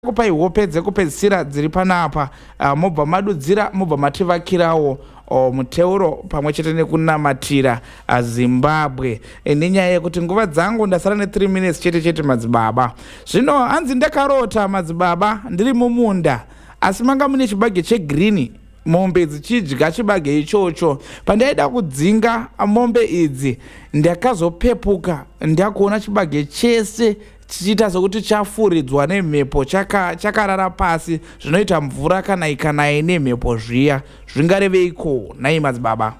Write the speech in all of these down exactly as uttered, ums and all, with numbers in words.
kupai hope dzekupedzisira dziri panapa uh, mobva madudzira mobva mativakirawo uh, muteuro pamwe chete nekunamatira uh, Zimbabwe e, nenyaya yekuti nguva dzangu ndasara ne three minutes chete chete madzibaba. Zvino hanzi ndakarota madzibaba ndiri mumunda asi manga mune chibage chegreen mombe dzichidya chibage ichocho. Pandaida kudzinga mombe idzi ndakazopepuka ndakuona chibage chese chichita sokuti chafuridzwa nemhepo chakarara pasi zvinoita mvura kana ikanaye nemhepo zviya. Zvingareveiko nai madzibaba?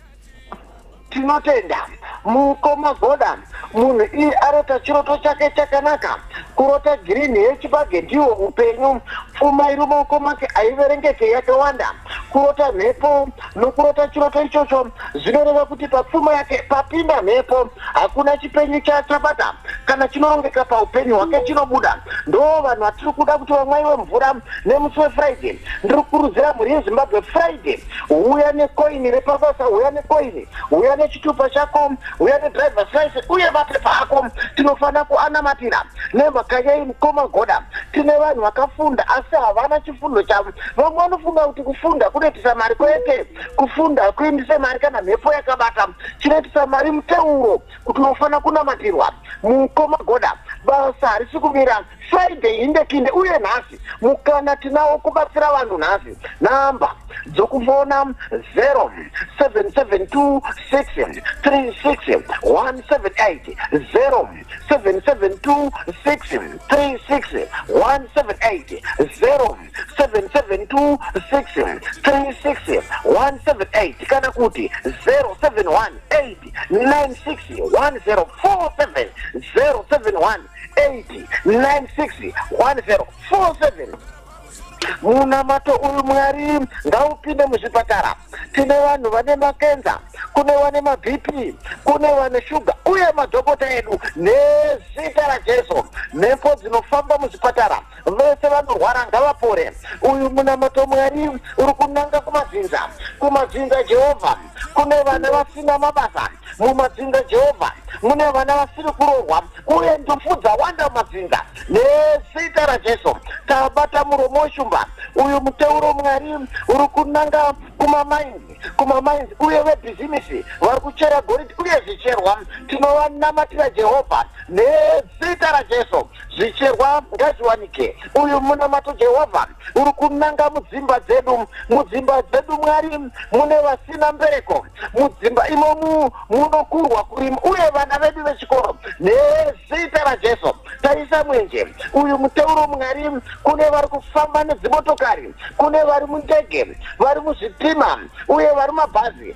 Tinotenda mukoma goda munhu iye arota chiroto chake chakanaka kurota girini yechibage ndiwo upenyu. Pfuma iri mumaoko make haiverengeke yakawanda. Kurota mhepo nokurota chiroto ichocho zvinoreva kuti papfuma yake papinda mhepo hakuna chipenyu chachabata kana chinorongeka paupenyu hwake chinobuda. Ndo vanhu vatiri kuda kuti vamwaiwe mvura nemusi weFriday. Ndiri kukurudzira mhuri yeZimbabwe Friday, uya nekoini repabasa, uya nekoini, uya nechitupa chako, uya nedriver's license uye mapepa ako. Tinofanira kuanamatira nemhaka yei mukoma goda. Tine vanhu vakafunda asi havana chifundo chavo. Vamwe vanofunga kuti kufunda kunoitisa mari kwete, kufunda kuindise mari kana mhepo yakabata, chinoitisa mari muteuro kuti unofanira kunamatirwa. Mukoma goda basa harisi kumira Friday indekinde uye nhasi mukana tinawo kubatsira vanhu nhasi. Namba dzokufona zero seven seven two six three six one seven eight zero seven seven two six three six one seven eight zero seven seven two six three six one seven eight kana kuti zero seven one eight nine six one zero four seven zero seven one eight nine six one zero four seven. Munamato uyu Mwari ngaupinde muzvipatara. Tine vanhu vane makenza, kune vane maBP, kune vane shuga uye madhokota edu nezita raJesu. Mhepo dzinofamba muzvipatara vese vanorwara ngavapore. Uyu munamato Mwari uri kunanga kumadzinza, kumadzinza Jehovha. Kune vana vasina mabasa mumadzinza Jehovha, mune vana vasiri kurohwa uye ndufu dzawanda mumadzinza nezita raJesu. Tabata muromo weshumba uyu muteuro Mwari uri kunanga kumamainzi, kumamainzi uye vebhizimisi vari kuchera goridhe uye zvicherwa. Tinowanamatira Jehovha nezita raJesu. Zvicherwa ngazviwanike. Uyu munamato Jehovha uri kunanga mudzimba dzedu, mudzimba dzedu Mwari mune vasina mbereko, mudzimba imomu munokurwa kurima uye vana vedu vechikoro nezita raJesu. Taisa mwenje uyu muteuro Mwari kune vari kufamba nedzimotokari, kune vari mundege, vari muzvitima uye vari mabhazi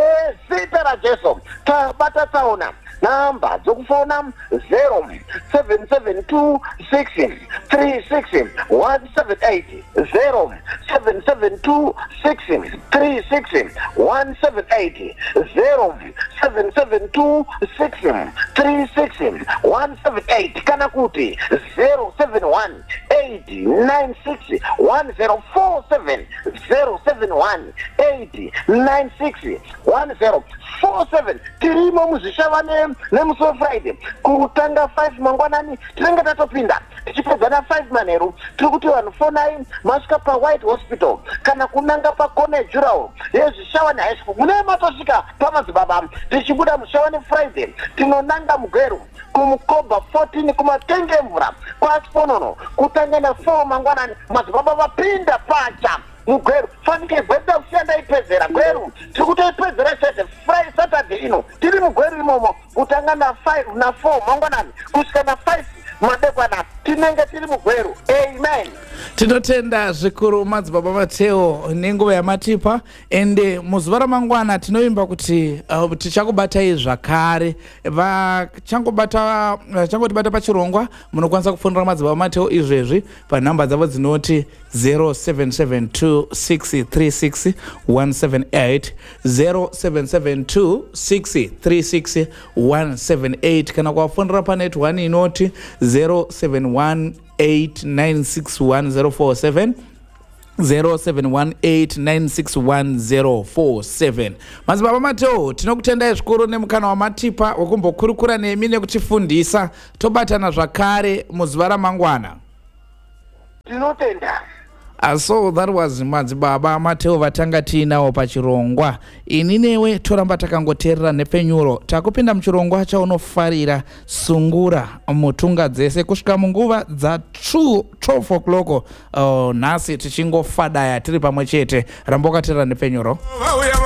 nezita raJesu. Tabata tsaona namba dzokufona zero seven seven two six three six one seven eight zero seven seven two six three six one seven eight zero seven seven two six three six one seven eight kana kuti zero seven one eight nine six one zero four seven zero seven one eight nine six one zero four seven. Tirimo muzvishavane nemusi weFriday kutanga five mangwanani tinenge tatopinda tichipedza na five manheru. Tiri kuti vanhu fonai masvika paWhite Hospital kana kunanga pakona yejurawo yezvishavane high school mune matosvika pamadzibaba. Tichibuda mushavane Friday tinonanga mugweru kumukobha fourteen kumatenge mvura kwasiponono kutanga na four mangwanani madzibaba vapinda pacha mugweru. Fanike gweda kusiyanda ipedzera gweru tiri kutoipedzera chete Friday Saturday ino tiri mugweru imomo kutanga na five na four mangwanani kusvika na five madekwana tinenge tiri mugweru. Amen. Tinotenda zvikuru madzibaba Mateo nenguva yamatipa ende muzuva ramangwana tinoimba kuti uh, tichakubatai zvakare. Vachangobata vachangotibata pachirongwa munokwanisa kufonera madzibaba Mateo izvezvi panhamba dzavo dzinoti zero seven seven two six three six one seven eight zero seven seven two six three six one seven eight kana kuvafonera panet one inoti zero seven one eight nine six one zero four seven zero seven one eight nine six one zero four seven. Madzibaba Mateo tinokutendai zvikuru nemukana wamatipa wekumbokurukura nemi nekutifundisa. Tobatana zvakare muzuva ramangwana. tinotenda. Uh, so that was madzibaba Mateo vatanga tiinawo pachirongwa. Ini newe toramba takangoteerera nepenyuro takupinda muchirongwa chaunofarira sungura mutunga dzese kusvika munguva dza twelve o'clock. Uh, nhasi tichingofadaya tiri pamwe chete. Ramba wakateerera nepenyuro.